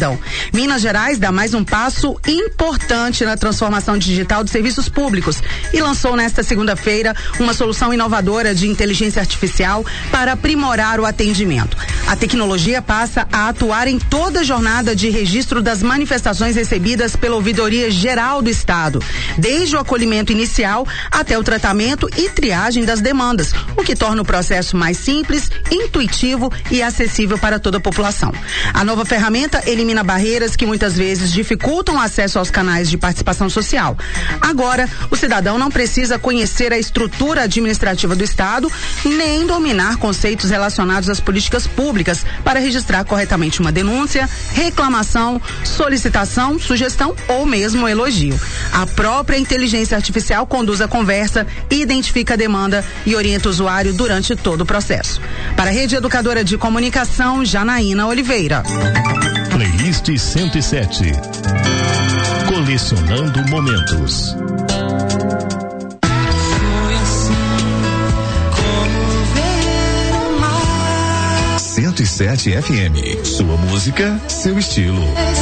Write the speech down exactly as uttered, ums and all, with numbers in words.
decisão. Minas Gerais dá mais um passo importante na transformação digital dos serviços públicos e lançou nesta segunda-feira uma solução inovadora de inteligência artificial para aprimorar o atendimento. A tecnologia passa a atuar em toda a jornada de registro das manifestações recebidas pela Ouvidoria Geral do Estado, desde o acolhimento inicial até o tratamento e triagem das demandas, o que torna o processo mais simples, intuitivo e acessível para toda a população. A nova ferramenta elimina barreiras que muitas vezes dificultam o acesso aos canais de participação social. Agora, o cidadão não precisa conhecer a estrutura administrativa do Estado, nem dominar conceitos relacionados às políticas públicas para registrar corretamente uma denúncia, reclamação, solicitação, sugestão ou mesmo elogio. A própria inteligência artificial conduz a conversa, identifica a demanda e orienta o usuário durante todo o processo. Para a Rede Educadora de Comunicação, Janaína Oliveira. Playlist cento e sete. Colecionando momentos. cento e sete F M. Sua música, seu estilo.